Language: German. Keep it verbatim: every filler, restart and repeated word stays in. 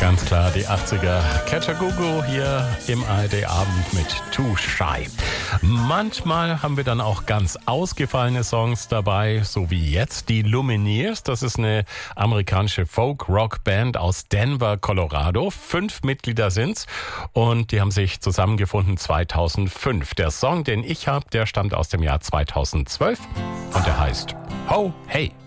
Ganz klar, die achtziger. Kajagoogoo hier im A R D-Abend mit Too Shy. Manchmal haben wir dann auch ganz ausgefallene Songs dabei, so wie jetzt die Lumineers. Das ist eine amerikanische Folk-Rock-Band aus Denver, Colorado. Fünf Mitglieder sind's und die haben sich zusammengefunden zweitausendfünf. Der Song, den ich habe, der stammt aus dem Jahr zweitausendzwölf und der heißt Ho Hey.